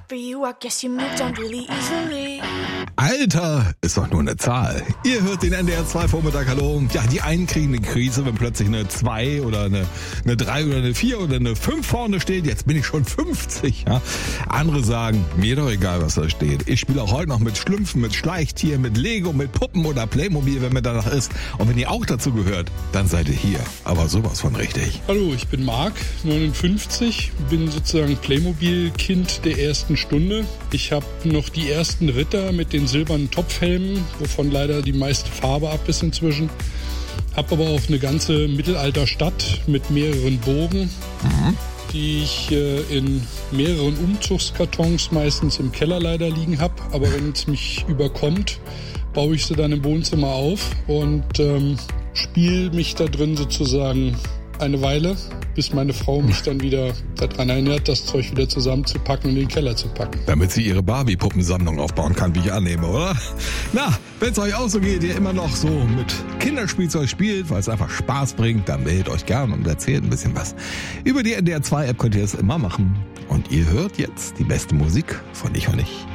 for you, I guess you moved on really easily. Alter ist doch nur eine Zahl. Ihr hört den NDR 2 Vormittag, hallo. Ja, die einen kriegen eine Krise, wenn plötzlich eine 2 oder eine 3 oder eine 4 oder eine 5 vorne steht. Jetzt bin ich schon 50. Ja. Andere sagen, mir doch egal, was da steht. Ich spiele auch heute noch mit Schlümpfen, mit Schleichtier, mit Lego, mit Puppen oder Playmobil, wenn mir danach ist. Und wenn ihr auch dazu gehört, dann seid ihr hier. Aber sowas von richtig. Hallo, ich bin Marc, 59, bin sozusagen Playmobil-Kind der ersten Stunde. Ich habe noch die ersten Ritter mit den silbernen Topfhelmen, wovon leider die meiste Farbe ab ist inzwischen. Hab aber auch eine ganze Mittelalterstadt mit mehreren Burgen, die ich in mehreren Umzugskartons meistens im Keller leider liegen habe. Aber wenn es mich überkommt, baue ich sie dann im Wohnzimmer auf und spiele mich da drin sozusagen eine Weile, bis meine Frau mich dann wieder daran erinnert, das Zeug wieder zusammenzupacken und in den Keller zu packen. Damit sie ihre Barbie-Puppensammlung aufbauen kann, wie ich annehme, oder? Na, wenn es euch auch so geht, ihr immer noch so mit Kinderspielzeug spielt, weil es einfach Spaß bringt, dann meldet euch gern und erzählt ein bisschen was. Über die NDR 2 App könnt ihr es immer machen. Und ihr hört jetzt die beste Musik von Ich und Ich.